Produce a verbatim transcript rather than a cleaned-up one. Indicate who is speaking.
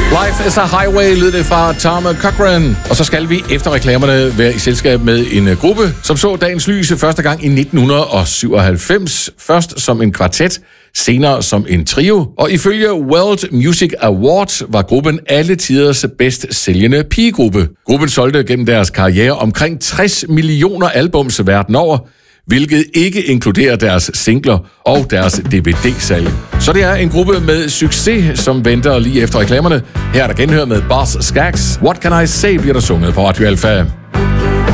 Speaker 1: Life is a Highway lød det fra Tom Cochrane. Og så skal vi efter reklamerne være i selskab med en uh, gruppe, som så dagens lys første gang i nitten syvoghalvfems. Først som en kvartet, senere som en trio. Og ifølge World Music Awards var gruppen alle tiders bedst sælgende pigegruppe. Gruppen solgte gennem deres karriere omkring tres millioner albums verden over, hvilket ikke inkluderer deres singler og deres D V D-salg. Så det er en gruppe med succes, som venter lige efter reklamerne. Her er der genhør med Boz Scaggs. What Can I Say bliver der sunget på Radio Alpha.